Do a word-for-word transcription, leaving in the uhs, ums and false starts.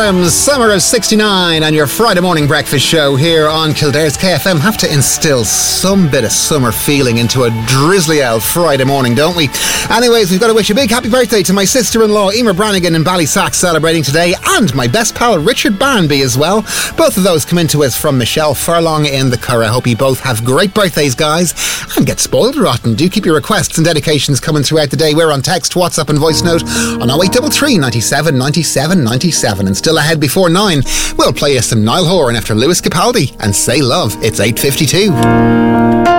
F-M's Summer of sixty-nine and your Friday morning breakfast show here on Kildare's K F M. Have to instill some bit of summer feeling into a drizzly old Friday morning, don't we? Anyways, we've got to wish a big happy birthday to my sister-in-law Emer Brannigan in Ballysack celebrating today, and my best pal Richard Barnby as well. Both of those come in to us from Michelle Furlong in the Curragh. I hope you both have great birthdays, guys, and get spoiled rotten. Do keep your requests and dedications coming throughout the day. We're on text, WhatsApp and voice note on oh eight three three, ninety-seven, ninety-seven, ninety-seven. And still ahead before nine, we'll play you some Niall Horan after Lewis Capaldi and Say Love. It's eight fifty-two.